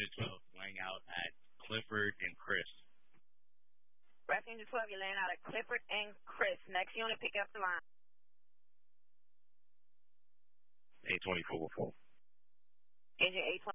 Unit 12 laying out at Clifford and Chris. Ref Unit 12, you're laying out at Clifford and Chris. Next unit, pick up the line. 824 before. Engine 820.